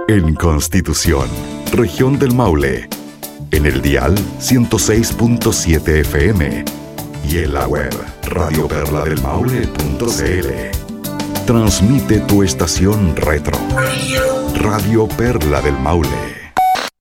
En Constitución, región del Maule. En el dial 106.7 FM. Y en la web radioperladelmaule.cl. Transmite tu estación retro. Radio Perla del Maule.